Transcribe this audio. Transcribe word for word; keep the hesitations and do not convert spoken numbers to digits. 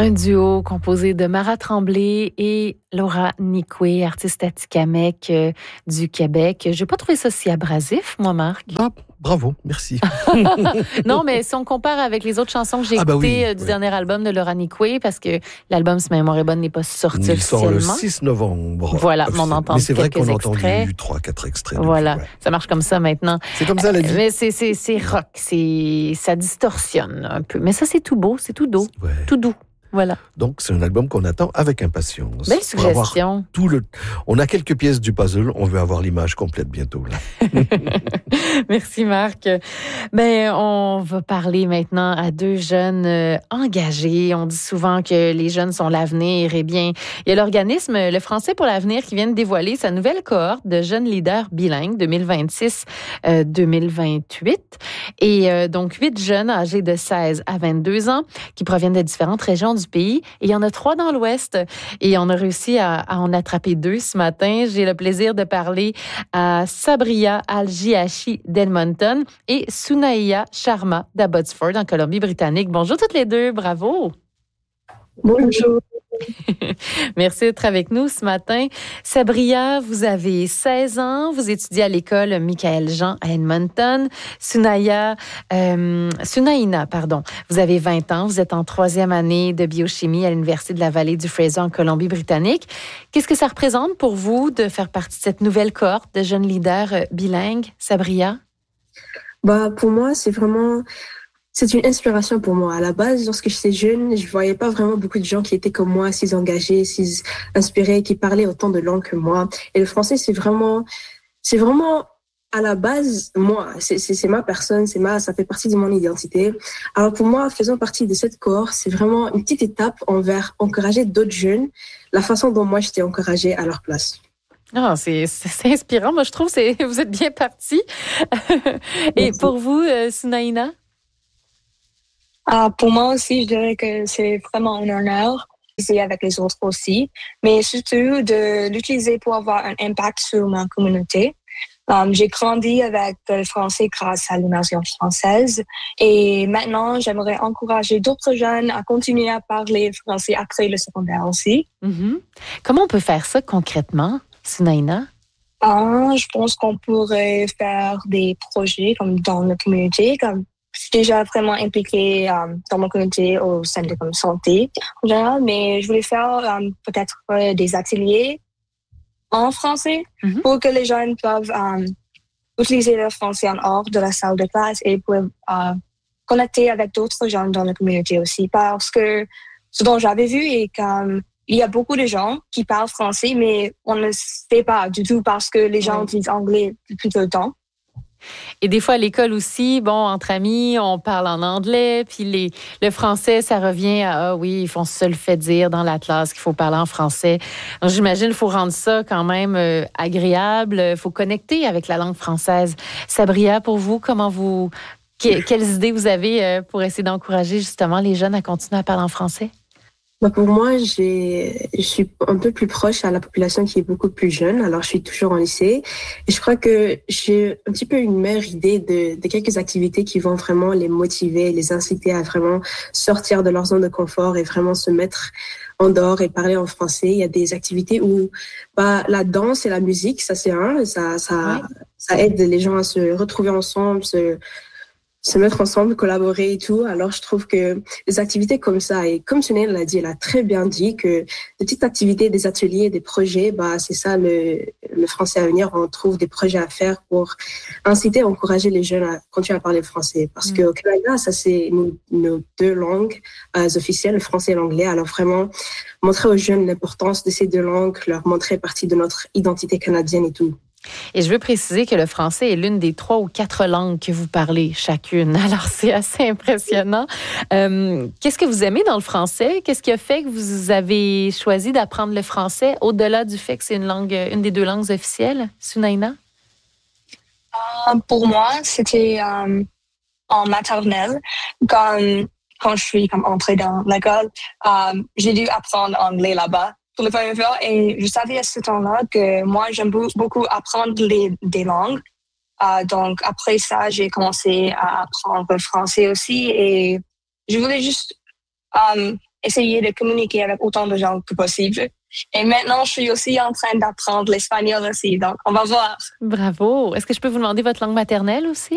Un duo composé de Mara Tremblay et Laura Nicoué, artiste atikamekw euh, du Québec. Je n'ai pas trouvé ça si abrasif, moi, Marc. Ah, bravo, merci. Non, mais si on compare avec les autres chansons que j'ai ah bah écoutées oui, du oui. dernier album de Laura Nicoué, parce que l'album, si ma mémoire est bonne, n'est pas sorti Il sort le officiellement. six novembre. Voilà, mais on entend Mais c'est vrai quelques qu'on a extraits. entendu trois quatre extraits. Voilà, depuis, ouais. ça marche comme ça maintenant. C'est comme ça la vie. Mais c'est, c'est, c'est rock, c'est, ça distorsionne un peu. Mais ça, c'est tout beau, c'est tout doux, Ouais. tout doux. Voilà. Donc, c'est un album qu'on attend avec impatience. Belle Pour avoir suggestion. tout le... On a quelques pièces du puzzle, on veut avoir l'image complète bientôt. Là. Merci Marc. Ben, on va parler maintenant à deux jeunes euh, engagés. On dit souvent que les jeunes sont l'avenir. Eh bien, il y a l'organisme Le Français pour l'avenir qui vient de dévoiler sa nouvelle cohorte de jeunes leaders bilingues deux mille vingt-six deux mille vingt-huit. Et euh, donc, huit jeunes âgés de seize à vingt-deux ans qui proviennent de différentes régions du pays. Et il y en a trois dans l'Ouest. Et on a réussi à, à en attraper deux ce matin. J'ai le plaisir de parler à Sabria Al-Jiachi d'Edmonton et Sunaïa Sharma d'Abbotsford en Colombie-Britannique. Bonjour toutes les deux, bravo! Bonjour. Merci d'être avec nous ce matin. Sabria, vous avez seize ans, vous étudiez à l'école Michael Jean à Edmonton. Sunaïa, euh, Sunaïna, pardon, vous avez vingt ans, vous êtes en troisième année de biochimie à l'Université de la Vallée du Fraser en Colombie-Britannique. Qu'est-ce que ça représente pour vous de faire partie de cette nouvelle cohorte de jeunes leaders bilingues, Sabria? Bah, pour moi, c'est vraiment... C'est une inspiration pour moi. À la base, lorsque j'étais jeune, je voyais pas vraiment beaucoup de gens qui étaient comme moi, si engagés, si inspirés, qui parlaient autant de langues que moi. Et le français, c'est vraiment, c'est vraiment à la base moi. C'est, c'est, c'est ma personne, c'est ma, ça fait partie de mon identité. Alors pour moi, faisant partie de cette cohorte, c'est vraiment une petite étape envers encourager d'autres jeunes, la façon dont moi j'étais encouragée à leur place. Ah, c'est, c'est, c'est inspirant. Moi, je trouve que vous êtes bien partis. Et Merci. pour vous, euh, Sunaïna? Uh, pour moi aussi, je dirais que c'est vraiment un honneur d'essayer avec les autres aussi, mais surtout de l'utiliser pour avoir un impact sur ma communauté. Um, j'ai grandi avec le français grâce à l'immersion française et maintenant, j'aimerais encourager d'autres jeunes à continuer à parler français après le secondaire aussi. Mm-hmm. Comment on peut faire ça concrètement, Sunaïna? Uh, je pense qu'on pourrait faire des projets comme dans la communauté, comme je suis déjà vraiment impliquée um, dans ma communauté au sein de comme santé en général, mais je voulais faire um, peut-être euh, des ateliers en français mm-hmm. pour que les jeunes peuvent um, utiliser le français en hors de la salle de classe et peuvent uh, connecter avec d'autres gens dans la communauté aussi. Parce que ce dont j'avais vu est qu'il y a beaucoup de gens qui parlent français, mais on ne sait pas du tout parce que les gens oui. utilisent anglais tout le temps. Et des fois, à l'école aussi, bon, entre amis, on parle en anglais, puis les, le français, ça revient à, ah oui, ils font se le fait dire dans la classe qu'il faut parler en français. Donc, j'imagine qu'il faut rendre ça quand même euh, agréable, il faut connecter avec la langue française. Sabria, pour vous, comment vous, que, quelles idées vous avez euh, pour essayer d'encourager justement les jeunes à continuer à parler en français? Bah pour moi, j'ai, je suis un peu plus proche à la population qui est beaucoup plus jeune. Alors, je suis toujours en lycée. Et je crois que j'ai un petit peu une meilleure idée de, de quelques activités qui vont vraiment les motiver, les inciter à vraiment sortir de leur zone de confort et vraiment se mettre en dehors et parler en français. Il y a des activités où bah, la danse et la musique, ça c'est un. Ça, ça, oui. ça aide les gens à se retrouver ensemble, se... se mettre ensemble, collaborer et tout. Alors, je trouve que des activités comme ça, et comme Sunaïna l'a dit, elle a très bien dit que des petites activités, des ateliers, des projets, bah, c'est ça le, le français à venir. On trouve des projets à faire pour inciter, encourager les jeunes à continuer à parler français. Parce mmh. qu'au Canada, ça, c'est nos, nos deux langues euh, officielles, le français et l'anglais. Alors, vraiment, montrer aux jeunes l'importance de ces deux langues, leur montrer partie de notre identité canadienne et tout. Et je veux préciser que le français est l'une des trois ou quatre langues que vous parlez chacune. Alors, c'est assez impressionnant. Euh, qu'est-ce que vous aimez dans le français? Qu'est-ce qui a fait que vous avez choisi d'apprendre le français au-delà du fait que c'est une langue, une des deux langues officielles, Sunaïna? Euh, pour moi, c'était euh, en maternelle. Quand, quand je suis comme, entrée dans l'école, euh, j'ai dû apprendre anglais là-bas pour la première fois, et je savais à ce temps-là que moi, j'aime beaucoup apprendre les, des langues. Euh, donc, après ça, j'ai commencé à apprendre le français aussi, et je voulais juste euh, essayer de communiquer avec autant de gens que possible. Et maintenant, je suis aussi en train d'apprendre l'espagnol aussi, donc on va voir. Bravo. Est-ce que je peux vous demander votre langue maternelle aussi?